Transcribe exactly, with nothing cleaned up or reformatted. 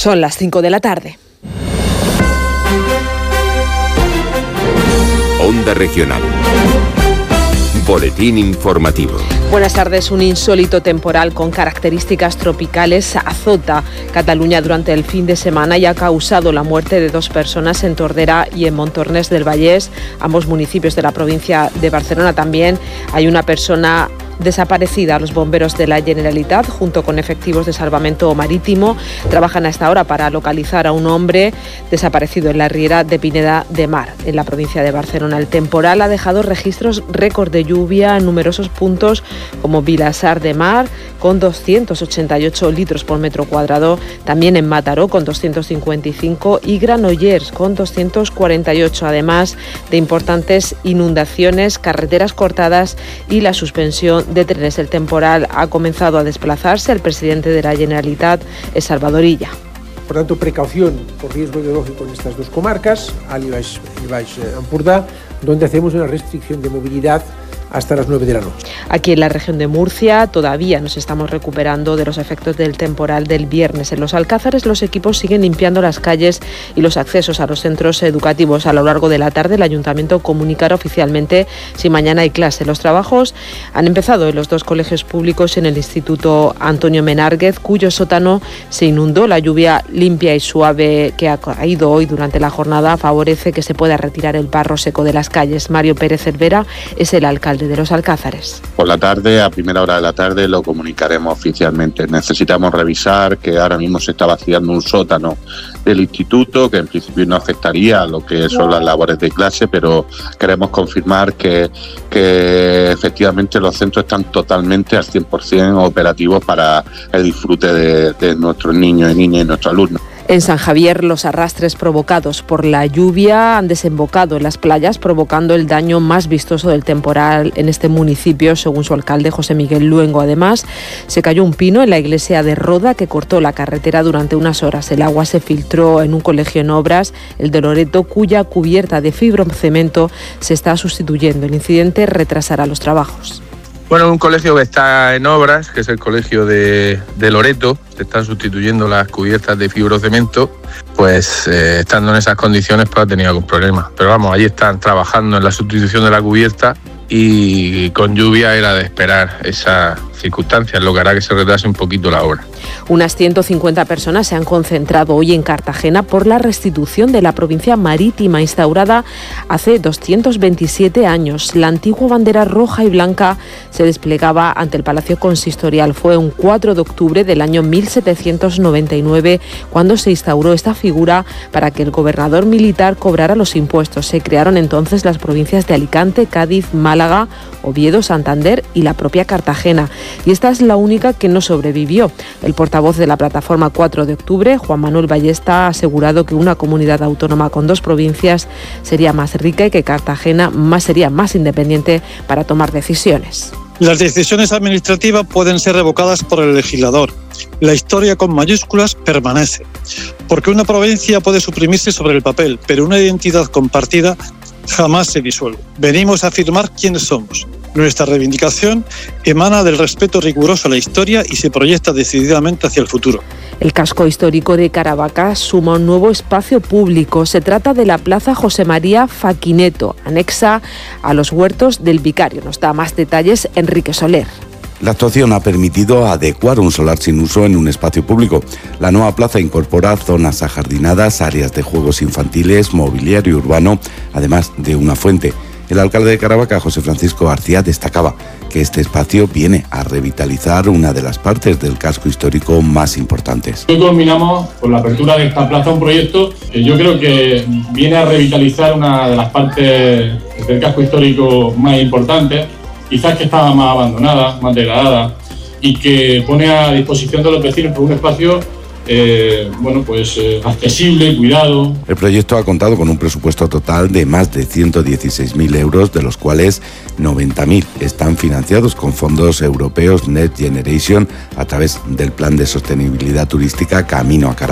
Son las cinco de la tarde. Onda Regional. Boletín informativo. Buenas tardes. Un insólito temporal con características tropicales azota Cataluña durante el fin de semana y ha causado la muerte de dos personas en Tordera y en Montornès del Vallès, ambos municipios de la provincia de Barcelona. También hay una persona desaparecida. Los bomberos de la Generalitat, junto con efectivos de salvamento marítimo, trabajan a esta hora para localizar a un hombre desaparecido en la riera de Pineda de Mar, en la provincia de Barcelona. El temporal ha dejado registros récord de lluvia en numerosos puntos como Vilassar de Mar, con doscientos ochenta y ocho litros por metro cuadrado, también en Mataró con doscientos cincuenta y cinco y Granollers con doscientos cuarenta y ocho, además de importantes inundaciones, carreteras cortadas y la suspensión de trenes. El temporal ha comenzado a desplazarse. El presidente de la Generalitat es Salvador Illa. Por tanto, precaución por riesgo hidrológico en estas dos comarcas, Alt y Baix, y Baix Empordà, donde hacemos una restricción de movilidad hasta las nueve de la noche. Aquí en la región de Murcia todavía nos estamos recuperando de los efectos del temporal del viernes. En los Alcázares los equipos siguen limpiando las calles y los accesos a los centros educativos. A lo largo de la tarde el ayuntamiento comunicará oficialmente si mañana hay clase. Los trabajos han empezado en los dos colegios públicos, en el Instituto Antonio Menárguez, cuyo sótano se inundó. La lluvia limpia y suave que ha caído hoy durante la jornada favorece que se pueda retirar el barro seco de las calles. Mario Pérez Cervera es el alcalde de los Alcázares. Por la tarde, a primera hora de la tarde, lo comunicaremos oficialmente. Necesitamos revisar que ahora mismo se está vaciando un sótano del instituto, que en principio no afectaría a lo que son las labores de clase, pero queremos confirmar que, que efectivamente los centros están totalmente al cien por ciento operativos para el disfrute de, de nuestros niños y niñas y nuestros alumnos. En San Javier, los arrastres provocados por la lluvia han desembocado en las playas, provocando el daño más vistoso del temporal en este municipio, según su alcalde, José Miguel Luengo. Además, se cayó un pino en la iglesia de Roda, que cortó la carretera durante unas horas. El agua se filtró en un colegio en obras, el de Loreto, cuya cubierta de fibrocemento se está sustituyendo. El incidente retrasará los trabajos. Bueno, un colegio que está en obras, que es el colegio de, de Loreto, se están sustituyendo las cubiertas de fibrocemento, pues eh, estando en esas condiciones pues ha tenido algún problema. Pero vamos, allí están trabajando en la sustitución de la cubierta y con lluvia era de esperar esa circunstancia, lo que hará que se retrase un poquito la obra. Unas ciento cincuenta personas se han concentrado hoy en Cartagena por la restitución de la provincia marítima instaurada hace doscientos veintisiete años. La antigua bandera roja y blanca se desplegaba ante el Palacio Consistorial. Fue un cuatro de octubre del año mil setecientos noventa y nueve cuando se instauró esta figura para que el gobernador militar cobrara los impuestos. Se crearon entonces las provincias de Alicante, Cádiz, Málaga, Oviedo, Santander y la propia Cartagena. Y esta es la única que no sobrevivió. El portavoz de la plataforma cuatro de octubre, Juan Manuel Ballesta, ha asegurado que una comunidad autónoma con dos provincias sería más rica y que Cartagena más sería más independiente para tomar decisiones. Las decisiones administrativas pueden ser revocadas por el legislador. La historia con mayúsculas permanece, porque una provincia puede suprimirse sobre el papel, pero una identidad compartida jamás se disuelve. Venimos a afirmar quiénes somos. Nuestra reivindicación emana del respeto riguroso a la historia y se proyecta decididamente hacia el futuro. El casco histórico de Caravaca suma un nuevo espacio público. Se trata de la Plaza José María Faquineto, anexa a los huertos del Vicario. Nos da más detalles Enrique Soler. La actuación ha permitido adecuar un solar sin uso en un espacio público. La nueva plaza incorpora zonas ajardinadas, áreas de juegos infantiles, mobiliario urbano, además de una fuente. El alcalde de Caravaca, José Francisco García, destacaba que este espacio viene a revitalizar una de las partes del casco histórico más importantes. Hoy culminamos con la apertura de esta plaza, un proyecto que yo creo que viene a revitalizar una de las partes del casco histórico más importantes, quizás que estaba más abandonada, más degradada, y que pone a disposición de los vecinos por un espacio Eh, bueno, pues eh, accesible, cuidado. El proyecto ha contado con un presupuesto total de más de ciento dieciséis mil euros, de los cuales noventa mil están financiados con fondos europeos Next Generation a través del Plan de Sostenibilidad Turística Camino a Caravaca.